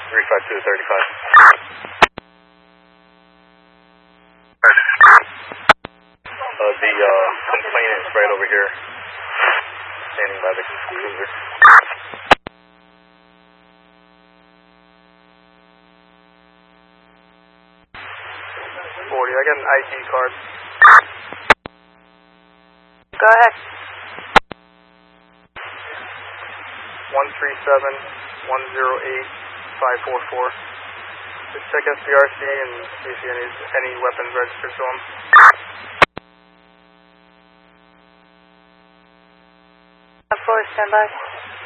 352 35. The complainant is right over here, standing by the cruiser. 40, I got an ID card. Go ahead. 137-108-544. Just check SPRC and see if you need any weapons registered to them. Forward, stand by.